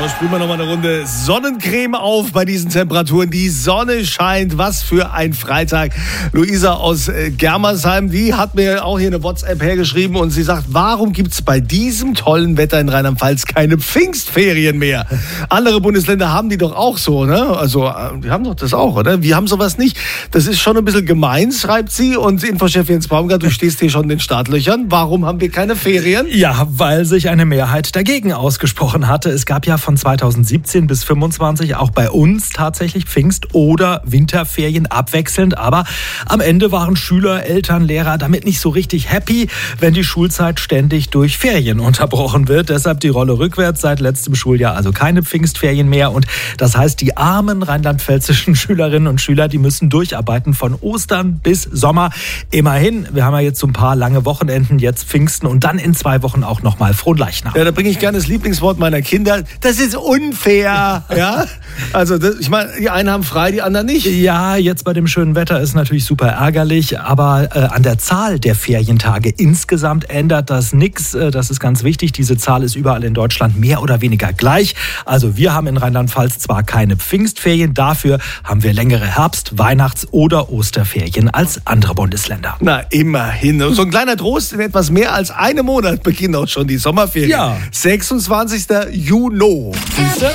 Sprühen wir nochmal eine Runde Sonnencreme auf bei diesen Temperaturen. Die Sonne scheint. Was für ein Freitag. Luisa aus Germersheim, die hat mir auch hier eine WhatsApp hergeschrieben und sie sagt, warum gibt es bei diesem tollen Wetter in Rheinland-Pfalz keine Pfingstferien mehr? Andere Bundesländer haben die doch auch so, ne? Also, die haben doch das auch, oder? Wir haben sowas nicht. Das ist schon ein bisschen gemein, schreibt sie. Und Infochef Jens Baumgart, du stehst hier schon in den Startlöchern. Warum haben wir keine Ferien? Ja, weil sich eine Mehrheit dagegen ausgesprochen hatte. Es gab ja von 2017 bis 25 auch bei uns tatsächlich Pfingst- oder Winterferien abwechselnd. Aber am Ende waren Schüler, Eltern, Lehrer damit nicht so richtig happy, wenn die Schulzeit ständig durch Ferien unterbrochen wird. Deshalb die Rolle rückwärts seit letztem Schuljahr, also keine Pfingstferien mehr. Und das heißt, die armen rheinland-pfälzischen Schülerinnen und Schüler, die müssen durcharbeiten von Ostern bis Sommer. Immerhin, wir haben ja jetzt so ein paar lange Wochenenden, jetzt Pfingsten und dann in 2 Wochen auch nochmal Fronleichnam. Ja, da bringe ich gerne das Lieblingswort meiner Kinder. Das ist unfair. Ja? Also, ich meine, die einen haben frei, die anderen nicht. Ja, jetzt bei dem schönen Wetter ist natürlich super ärgerlich, aber an der Zahl der Ferientage insgesamt ändert das nichts. Das ist ganz wichtig. Diese Zahl ist überall in Deutschland mehr oder weniger gleich. Also wir haben in Rheinland-Pfalz zwar keine Pfingstferien, dafür haben wir längere Herbst-, Weihnachts- oder Osterferien als andere Bundesländer. Na, immerhin. Und so ein kleiner Trost, in etwas mehr als einem Monat beginnen auch schon die Sommerferien. Ja. 26. Juni. Siehste?